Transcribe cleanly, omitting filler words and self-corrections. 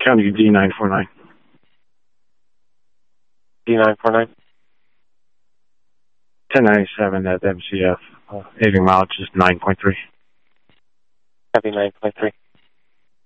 County D949. D949? 1097 at MCF. 80 miles, just 9.3. Copy 9.3.